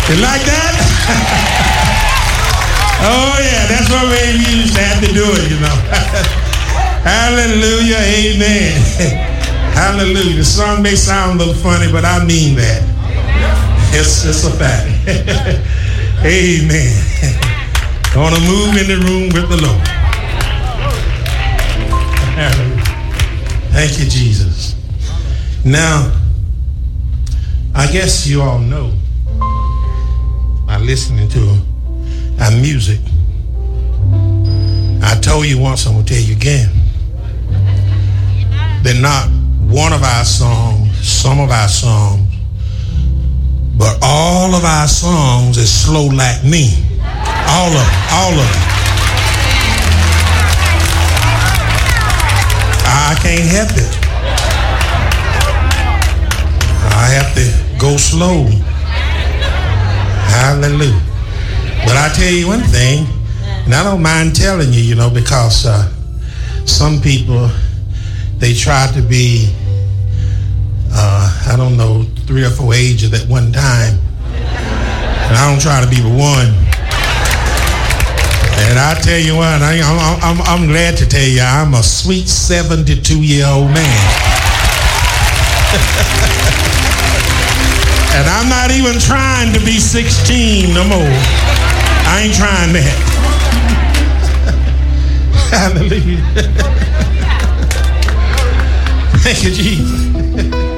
You like that? Oh, yeah, that's what we used to have to do it, you know. Hallelujah, amen. Hallelujah. The song may sound a little funny, but I mean that. It's a fact. Amen. Gonna move in the room with the Lord. Thank you, Jesus. Now, I guess you all know by listening to our music. I told you once, I'm going to tell you again. They're not one of our songs, some of our songs, but all of our songs is slow like me. All of them. I can't help it. I have to go slow. Hallelujah. But I tell you one thing, and I don't mind telling you, you know, because some people, they try to be, I don't know, 3 or 4 ages at one time. And I don't try to be the one. And I tell you what, I'm glad to tell you, I'm a sweet 72-year-old man. And I'm not even trying to be 16 no more. I ain't trying that. Hallelujah. Thank you, Jesus.